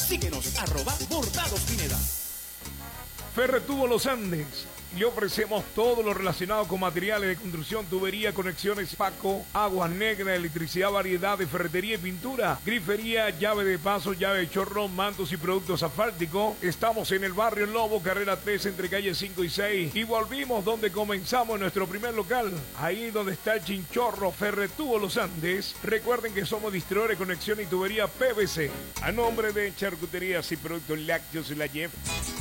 Síguenos, @BordadosPineda. Ferretubo Los Andes. Le ofrecemos todo lo relacionado con materiales de construcción, tubería, conexiones, Paco, aguas negras, electricidad, variedad de ferretería y pintura, grifería, llave de paso, llave de chorro, mantos y productos asfálticos. Estamos en el barrio Lobo, carrera 3, entre calles 5 y 6. Y volvimos donde comenzamos nuestro primer local, ahí donde está el chinchorro, Ferretubo Los Andes. Recuerden que somos distribuidores de conexión y tubería PVC. A nombre de Charcuterías y Productos Lácteos La Jeff,